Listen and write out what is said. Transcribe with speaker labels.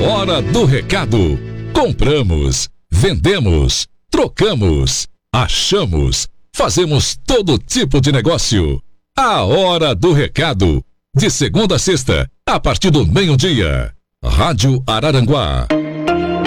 Speaker 1: Hora do recado. Compramos, vendemos, trocamos, achamos, fazemos todo tipo de negócio. A Hora do Recado. De segunda a sexta, a partir do meio-dia. Rádio Araranguá.